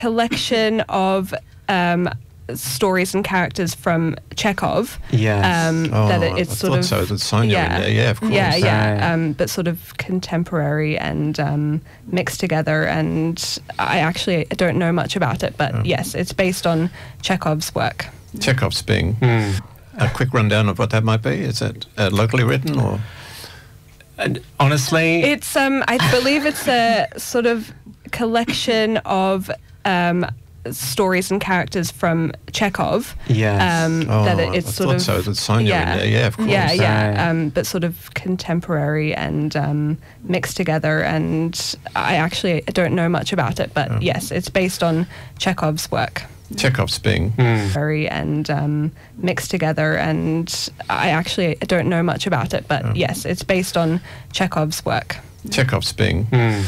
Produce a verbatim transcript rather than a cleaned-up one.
collection of um, stories and characters from Chekhov. Yes. Um, Oh, that it, it's I sort thought of so. There's Sonia yeah, in there. Yeah, of course. yeah, yeah. Right. Um, but sort of contemporary and um, mixed together. And I actually don't know much about it, but Oh. yes, it's based on Chekhov's work. Chekhov's being Hmm. a quick rundown of what that might be. Is it uh, locally written or? And honestly, It's um, I believe it's a sort of collection of um, stories and characters from Chekhov. yes. Um, Oh, that it, it's I sort thought of so. There's Sonia yeah, in there. Yeah, of course. yeah, yeah. Right. Um, but sort of contemporary and um, mixed together. And I actually don't know much about it, but Oh. yes, it's based on Chekhov's work. Chekhov's being Hmm. Very and um, mixed together. And I actually don't know much about it, but Oh. yes, it's based on Chekhov's work. Chekhov's being Hmm.